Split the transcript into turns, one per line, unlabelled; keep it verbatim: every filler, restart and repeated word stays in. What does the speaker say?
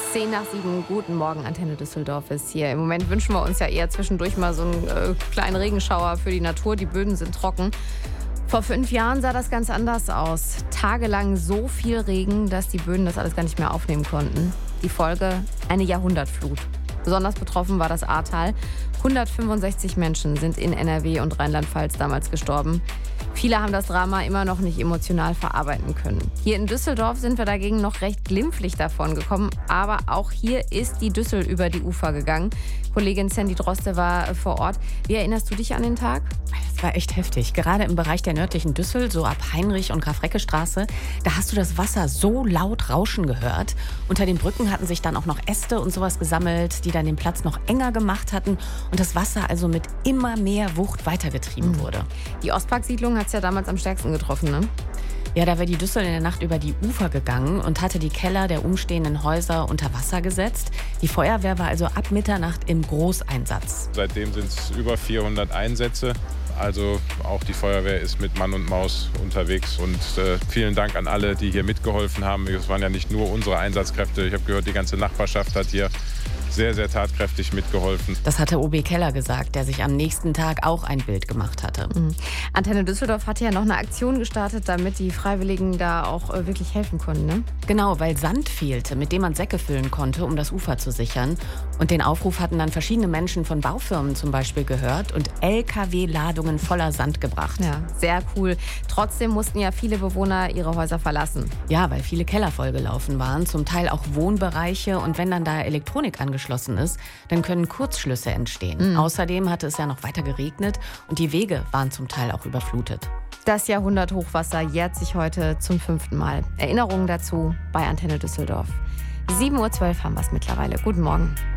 Zehn nach sieben, guten Morgen, Antenne Düsseldorf ist hier. Im Moment wünschen wir uns ja eher zwischendurch mal so einen äh, kleinen Regenschauer für die Natur. Die Böden sind trocken. Vor fünf Jahren sah das ganz anders aus. Tagelang so viel Regen, dass die Böden das alles gar nicht mehr aufnehmen konnten. Die Folge: eine Jahrhundertflut. Besonders betroffen war das Ahrtal. hundertfünfundsechzig Menschen sind in N R W und Rheinland-Pfalz damals gestorben. Viele haben das Drama immer noch nicht emotional verarbeiten können. Hier in Düsseldorf sind wir dagegen noch recht glimpflich davon gekommen. Aber auch hier ist die Düssel über die Ufer gegangen. Kollegin Sandy Droste war vor Ort. Wie erinnerst du dich an den Tag?
Das war echt heftig. Gerade im Bereich der nördlichen Düssel, so ab Heinrich- und Graf-Recke-Straße, da hast du das Wasser so laut rauschen gehört. Unter den Brücken hatten sich dann auch noch Äste und sowas gesammelt, die dann den Platz noch enger gemacht hatten und das Wasser also mit immer mehr Wucht weitergetrieben mhm. wurde.
Die Ostpark-Siedlung hat es ja damals am stärksten getroffen, ne?
Ja, da wäre die Düssel in der Nacht über die Ufer gegangen und hatte die Keller der umstehenden Häuser unter Wasser gesetzt. Die Feuerwehr war also ab Mitternacht im Großeinsatz.
Seitdem sind es über vierhundert Einsätze. Also auch die Feuerwehr ist mit Mann und Maus unterwegs. Und äh, vielen Dank an alle, die hier mitgeholfen haben. Es waren ja nicht nur unsere Einsatzkräfte. Ich habe gehört, die ganze Nachbarschaft hat hier sehr, sehr tatkräftig mitgeholfen.
Das hatte O B Keller gesagt, der sich am nächsten Tag auch ein Bild gemacht hatte.
Mhm. Antenne Düsseldorf hatte ja noch eine Aktion gestartet, damit die Freiwilligen da auch äh, wirklich helfen konnten, ne?
Genau, weil Sand fehlte, mit dem man Säcke füllen konnte, um das Ufer zu sichern. Und den Aufruf hatten dann verschiedene Menschen von Baufirmen zum Beispiel gehört und L K W-Ladungen voller Sand gebracht.
Ja, sehr cool. Trotzdem mussten ja viele Bewohner ihre Häuser verlassen.
Ja, weil viele Keller vollgelaufen waren, zum Teil auch Wohnbereiche. Und wenn dann da Elektronik angeschlossen ist, dann können Kurzschlüsse entstehen. Mhm. Außerdem hatte es ja noch weiter geregnet und die Wege waren zum Teil auch überflutet.
Das Jahrhunderthochwasser jährt sich heute zum fünften Mal. Erinnerungen dazu bei Antenne Düsseldorf. sieben Uhr zwölf haben wir es mittlerweile. Guten Morgen.